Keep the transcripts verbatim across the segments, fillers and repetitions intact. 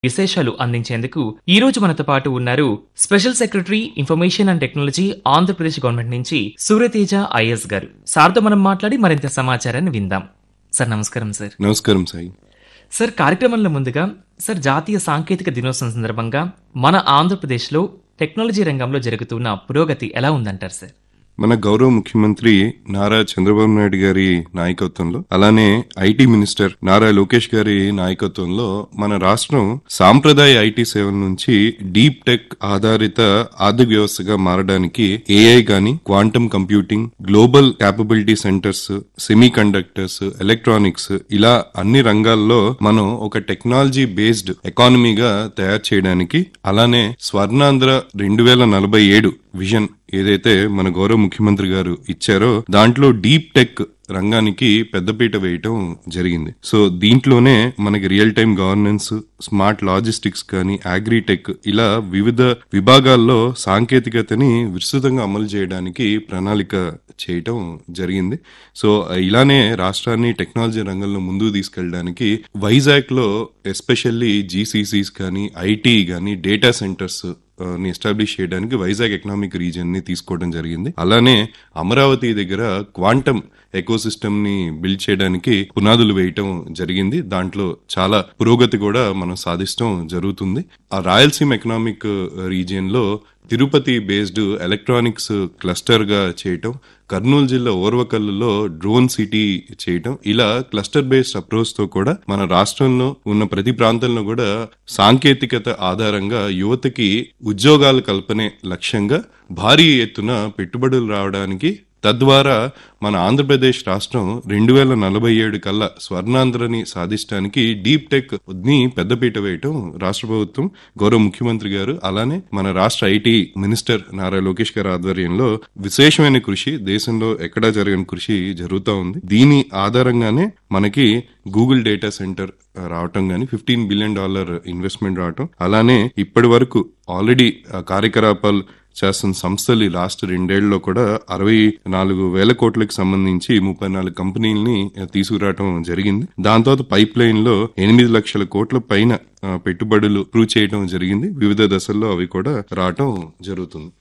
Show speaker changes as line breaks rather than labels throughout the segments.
విశేషాలు అందించేందుకు ఈ రోజు మనతో పాటు ఉన్నారు special secretary information and technology Andhra Pradesh government నుంచి సూర్యతేజ ఐఎస్ గారు. సార్తో మనం మాట్లాడి మరింత సమాచారాన్ని విందాం. సార్ నమస్కారం. సార్
నమస్కారం సాయి.
సార్ కార్యక్రమంలో ముందుగా సార్ జాతీయ సాంకేతిక దినోత్సవం సందర్భంగా మన ఆంధ్రప్రదేశ్లో టెక్నాలజీ రంగంలో జరుగుతున్న పురోగతి ఎలా ఉందంటారు సార్?
మన గౌరవ ముఖ్యమంత్రి నారా చంద్రబాబు నాయుడు గారి నాయకత్వంలో, అలానే ఐటీ మినిస్టర్ నారా లోకేష్ గారి నాయకత్వంలో మన రాష్ట్రం సాంప్రదాయ ఐటీ సేవల నుంచి డీప్ టెక్ ఆధారిత ఆర్థిక వ్యవస్థగా మారడానికి ఏఐ గాని, quantum computing, global capability centres, semi conductors, electronics ఇలా అన్ని రంగాల్లో మనం ఒక టెక్నాలజీ బేస్డ్ ఎకానమీగా తయారు చేయడానికి, అలానే స్వర్ణాంధ్ర రెండు వేల నలభై ఏడు విజన్ ఏదైతే మన గౌరవ ముఖ్యమంత్రి గారు ఇచ్చారో దాంట్లో డీప్ టెక్ రంగానికి పెద్దపీట వేయటం జరిగింది. సో దీంట్లోనే మనకి real time governance, smart logistics కానీ, అగ్రిటెక్ ఇలా వివిధ విభాగాల్లో సాంకేతికతని విస్తృతంగా అమలు చేయడానికి ప్రణాళిక చేయటం జరిగింది. సో ఇలానే రాష్ట్రాన్ని టెక్నాలజీ రంగంలో ముందుకు తీసుకెళ్ళడానికి వైజాగ్ లో ఎస్పెషల్లీ జీసీసీస్ కానీ, ఐటీ కానీ, డేటా సెంటర్స్ ని ఎస్టాబ్లిష్ చేయడానికి వైజాగ్ ఎకనామిక్ రీజియన్ ని తీసుకోవడం జరిగింది. అలానే అమరావతి దగ్గర క్వాంటమ్ ఎకోసిస్టమ్ ని బిల్డ్ చేయడానికి పునాదులు వేయటం జరిగింది. దాంట్లో చాలా పురోగతి కూడా మనం సాధించడం జరుగుతుంది. ఆ రాయలసీమ ఎకనామిక్ రీజియన్ లో తిరుపతి బేస్డ్ ఎలక్ట్రానిక్స్ క్లస్టర్ గా చేయటం, కర్నూలు జిల్లా ఓర్వకల్లులో డ్రోన్ సిటీ చేయటం, ఇలా క్లస్టర్ బేస్డ్ అప్రోచ్ తో కూడా మన రాష్ట్రంలో ఉన్న ప్రతి ప్రాంతంలో కూడా సాంకేతికత ఆధారంగా యువతకి ఉద్యోగాల కల్పనే లక్ష్యంగా భారీ ఎత్తున పెట్టుబడులు రావడానికి, తద్వారా మన ఆంధ్రప్రదేశ్ రాష్ట్రం రెండు వేల నలభై ఏడు కల్లా స్వర్ణాంధ్రని సాధించడానికి డీప్ టెక్ ని పెద్దపీట వేయటం రాష్ట్ర ప్రభుత్వం, గౌరవ ముఖ్యమంత్రి గారు, అలానే మన రాష్ట్ర ఐటీ మినిస్టర్ నారా లోకేష్ గారి ఆధ్వర్యంలో విశేషమైన కృషి, దేశంలో ఎక్కడా జరగని కృషి జరుగుతూ ఉంది. దీని ఆధారంగానే మనకి గూగుల్ డేటా సెంటర్ రావటం గానీ, ఫిఫ్టీన్ బిలియన్ డాలర్ ఇన్వెస్ట్మెంట్ రావటం, అలానే ఇప్పటి వరకు ఆల్రెడీ కార్యకలాపాలు చేస్తున్న సంస్థలు లాస్ట్ రెండేళ్లలో కూడా అరవై నాలుగు వేల కోట్లకు సంబంధించి ముప్పై నాలుగు కంపెనీలని తీసుకురావడం జరిగింది. దాని తర్వాత పైప్ లైన్ లో ఎనిమిది లక్షల కోట్ల పైన పెట్టుబడులు ప్రూవ్ చేయడం జరిగింది. వివిధ దశల్లో అవి కూడా రావటం జరుగుతుంది.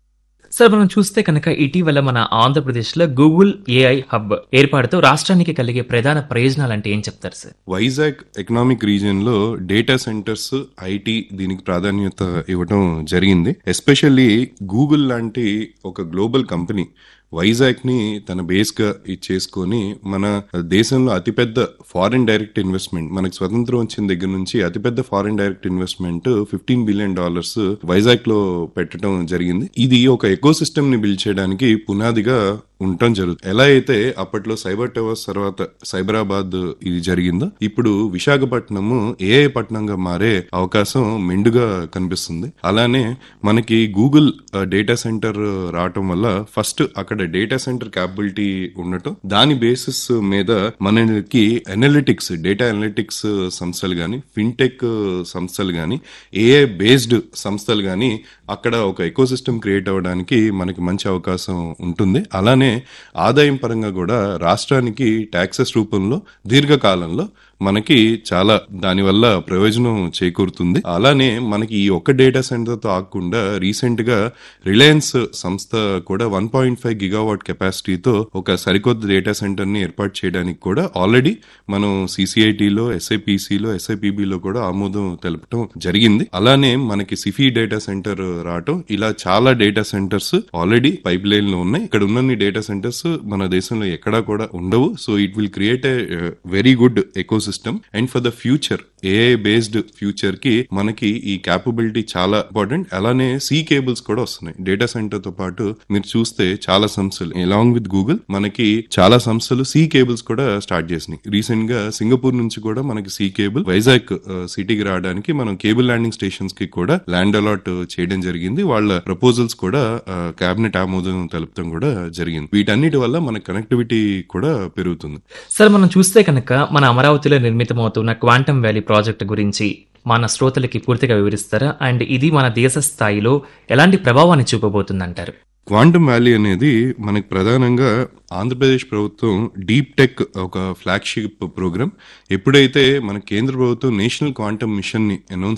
సార్ మనం చూస్తే కనుక ఇటీవల మన ఆంధ్రప్రదేశ్ లో గూగుల్ ఏఐ హబ్ ఏర్పాటుతో రాష్ట్రానికి కలిగే ప్రధాన ప్రయోజనాలు అంటే ఏం చెప్తారు సార్?
వైజాగ్ ఎకనామిక్ రీజియన్ లో డేటా సెంటర్స్, ఐటీ దీనికి ప్రాధాన్యత ఇవ్వడం జరిగింది. ఎస్పెషల్లీ గూగుల్ లాంటి ఒక గ్లోబల్ కంపెనీ వైజాగ్ ని తన బేస్ గా చేసుకొని మన దేశంలో అతిపెద్ద ఫారిన్ డైరెక్ట్ ఇన్వెస్ట్మెంట్, మనకు స్వతంత్రం వచ్చిన దగ్గర నుంచి అతిపెద్ద foreign direct investment fifteen billion dollars Vizag లో పెట్టడం జరిగింది. ఇది ఒక ఎకో సిస్టమ్ ని బిల్డ్ చేయడానికి పునాదిగా ఉండటం జరుగుతుంది. ఎలా అయితే అప్పట్లో సైబర్ టవర్స్ తర్వాత సైబరాబాద్ ఇది జరిగిందో, ఇప్పుడు విశాఖపట్నం ఏఐ పట్టణంగా మారే అవకాశం మెండుగా కనిపిస్తుంది. అలానే మనకి గూగుల్ డేటా సెంటర్ రావటం వల్ల ఫస్ట్ అక్కడ డేటా సెంటర్ క్యాపబిలిటీ ఉండటం, దాని బేసిస్ మీద మనకి అనలిటిక్స్, డేటా అనలిటిక్స్ సంస్థలు గాని, ఫిన్టెక్ సంస్థలు గాని, ఏఐ బేస్డ్ సంస్థలు గాని అక్కడ ఒక ఎకో సిస్టమ్ క్రియేట్ అవ్వడానికి మనకి మంచి అవకాశం ఉంటుంది. అలానే ఆదాయం పరంగా కూడా రాష్ట్రానికి ట్యాక్సెస్ రూపంలో దీర్ఘకాలంలో మనకి చాలా దానివల్ల ప్రయోజనం చేకూరుతుంది. అలానే మనకి ఈ ఒక్క డేటా సెంటర్ తో ఆగకుండా రీసెంట్ గా రిలయన్స్ సంస్థ కూడా వన్ పాయింట్ ఫైవ్ గిగావాట్ కెపాసిటీతో ఒక సరికొత్త డేటా సెంటర్ ని ఏర్పాటు చేయడానికి కూడా ఆల్రెడీ మనం సిసిఐటిలో, ఎస్ఐపిసిలో, ఎస్ఐపిబిలో కూడా ఆమోదం తెలపడం జరిగింది. అలానే మనకి సిఫీ డేటా సెంటర్ రావటం, ఇలా చాలా data centres already pipe line లో ఉన్నాయి. ఇక్కడ ఉన్న డేటా సెంటర్స్ మన దేశంలో ఎక్కడా కూడా ఉండవు. So it will create a very good eco system and for the future, AI based future కి మనకి ఈ క్యాపబిలిటీ చాలా ఇంపార్టెంట్. అలానే సీ కేబుల్స్ కూడా వస్తున్నాయి డేటా సెంటర్ తో పాటు. మీరు చూస్తే చాలా సంస్థలు అలాంగ్ విత్ గూగుల్ మనకి చాలా సంస్థలు సీ కేబుల్స్ కూడా స్టార్ట్ చేసినాయి. రీసెంట్ గా సింగపూర్ నుంచి కూడా మనకి సీ కేబుల్ వైజాగ్ సిటీకి రావడానికి మనం కేబుల్ ల్యాండింగ్ స్టేషన్స్ కి కూడా ల్యాండ్ అలాట్ చేయడం జరిగింది. వాళ్ళ ప్రపోజల్స్ కూడా కేబినెట్ ఆమోదం తెలపడం కూడా జరిగింది. వీటన్నిటి వల్ల మన కనెక్టివిటీ కూడా పెరుగుతుంది.
సార్ మనం చూస్తే కనుక మన అమరావతిలో నిర్మితమవుతున్న క్వాంటమ్ వ్యాలీ ప్రాజెక్ట్ గురించి మన శ్రోతలకి పూర్తిగా వివరిస్తారా? అండ్ ఇది మన దేశ స్థాయిలో ఎలాంటి ప్రభావాన్ని చూపబోతుందంటారు?
క్వాంటమ్ వ్యాలీ అనేది మనకు ప్రధానంగా ఆంధ్రప్రదేశ్ ప్రభుత్వం డీప్ టెక్ ఒక ఫ్లాగ్షిప్ ప్రోగ్రామ్. ఎప్పుడైతే మన కేంద్ర ప్రభుత్వం నేషనల్ క్వాంటమ్ మిషన్ ని అనౌన్స్